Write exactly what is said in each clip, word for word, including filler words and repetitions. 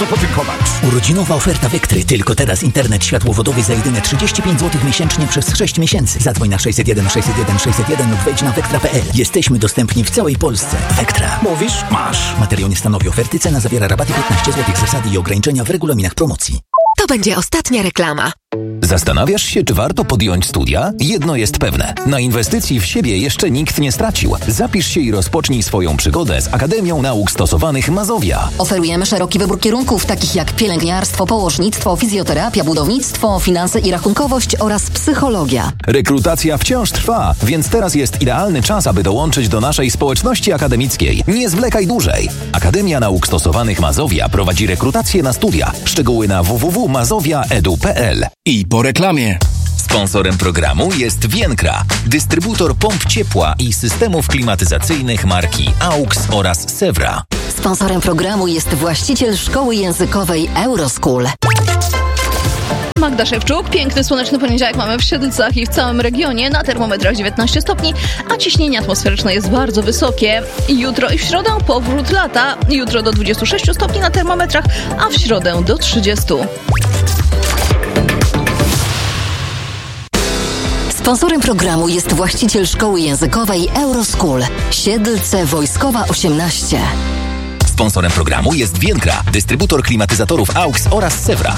co podziękować. Urodzinowa oferta Vectry. Tylko teraz internet światłowodowy za jedyne trzydzieści pięć złotych miesięcznie przez sześć miesięcy. Zadzwoń na sześćset jeden sześćset jeden sześćset jeden lub wejdź na vectra kropka p l. Jesteśmy dostępni w całej Polsce. Vectra. Mówisz? Masz. Materiał nie stanowi oferty. Cena zawiera rabaty piętnaście złotych. Zasady i ograniczenia w regulaminach promocji. To będzie ostatnia reklama. Zastanawiasz się, czy warto podjąć studia? Jedno jest pewne. Na inwestycji w siebie jeszcze nikt nie stracił. Zapisz się i rozpocznij swoją przygodę z Akademią Nauk Stosowanych Mazowia. Oferujemy szeroki wybór kierunków, takich jak pielęgniarstwo, położnictwo, fizjoterapia, budownictwo, finanse i rachunkowość oraz psychologia. Rekrutacja wciąż trwa, więc teraz jest idealny czas, aby dołączyć do naszej społeczności akademickiej. Nie zwlekaj dłużej. Akademia Nauk Stosowanych Mazowia prowadzi rekrutację na studia. Szczegóły na w w w kropka mazowia kropka edu kropka p l. I po reklamie. Sponsorem programu jest Vienkra, dystrybutor pomp ciepła i systemów klimatyzacyjnych marki AUX oraz Sewra. Sponsorem programu jest właściciel szkoły językowej Euroschool. Magda Szewczuk. Piękny, słoneczny poniedziałek mamy w Siedlcach i w całym regionie. Na termometrach dziewiętnaście stopni, a ciśnienie atmosferyczne jest bardzo wysokie. Jutro i w środę powrót lata. Jutro do dwudziestu sześciu stopni na termometrach, a w środę do trzydziestu. Sponsorem programu jest właściciel szkoły językowej Euroschool. Siedlce Wojskowa osiemnaście. Sponsorem programu jest Vienkra, dystrybutor klimatyzatorów AUX oraz Sewra.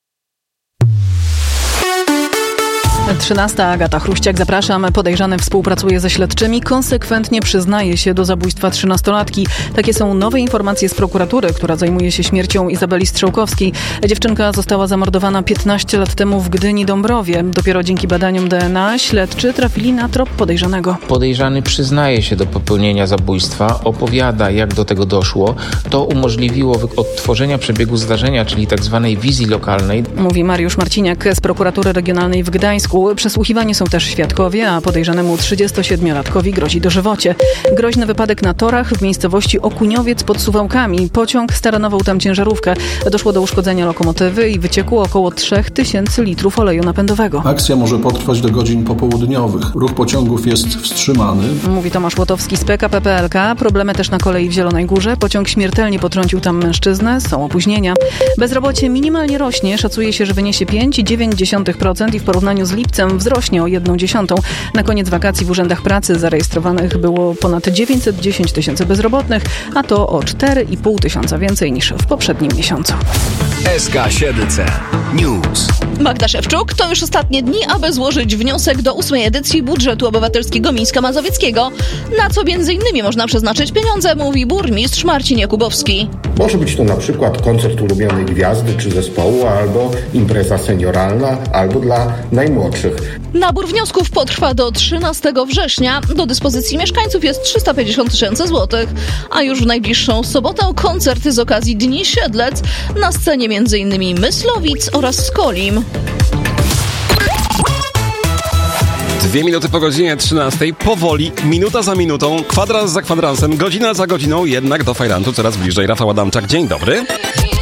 trzynasta. Agata Chruściak, zapraszam. Podejrzany współpracuje ze śledczymi, konsekwentnie przyznaje się do zabójstwa trzynastolatki. Takie są nowe informacje z prokuratury, która zajmuje się śmiercią Izabeli Strzałkowskiej. Dziewczynka została zamordowana piętnaście lat temu w Gdyni-Dąbrowie. Dopiero dzięki badaniom D N A śledczy trafili na trop podejrzanego. Podejrzany przyznaje się do popełnienia zabójstwa, opowiada, jak do tego doszło. To umożliwiło odtworzenia przebiegu zdarzenia, czyli tzw. wizji lokalnej. Mówi Mariusz Marciniak z prokuratury regionalnej w Gdańsku. Przesłuchiwani są też świadkowie, a podejrzanemu trzydziestosiedmiolatkowi grozi dożywocie. Groźny wypadek na torach w miejscowości Okuniowiec pod Suwałkami. Pociąg staranował tam ciężarówkę. Doszło do uszkodzenia lokomotywy i wyciekło około trzech tysięcy litrów oleju napędowego. Akcja może potrwać do godzin popołudniowych. Ruch pociągów jest wstrzymany. Mówi Tomasz Łotowski z P K P P L K. Problemy też na kolei w Zielonej Górze. Pociąg śmiertelnie potrącił tam mężczyznę. Są opóźnienia. Bezrobocie minimalnie rośnie. Szacuje się, że wyniesie pięć przecinek dziewięć procent i w porównaniu z lipcem wzrośnie o jedną dziesiątą. Na koniec wakacji w urzędach pracy zarejestrowanych było ponad dziewięćset dziesięć tysięcy bezrobotnych, a to o cztery i pół tysiąca więcej niż w poprzednim miesiącu. S K Siedlce News. Magda Szewczuk. To już ostatnie dni, aby złożyć wniosek do ósmej edycji budżetu obywatelskiego Mińska Mazowieckiego. Na co między innymi można przeznaczyć pieniądze, mówi burmistrz Marcin Jakubowski. Może być to na przykład koncert ulubionej gwiazdy czy zespołu, albo impreza senioralna, albo dla najmłodszych. Nabór wniosków potrwa do trzynastego września. Do dyspozycji mieszkańców jest trzysta pięćdziesiąt tysięcy złotych. A już w najbliższą sobotę koncerty z okazji Dni Siedlec. Na scenie między innymi Myslowic oraz Skolim. Dwie minuty po godzinie trzynastej, powoli, minuta za minutą, kwadrans za kwadransem, godzina za godziną, jednak do fajrantu coraz bliżej. Rafał Adamczak, dzień dobry.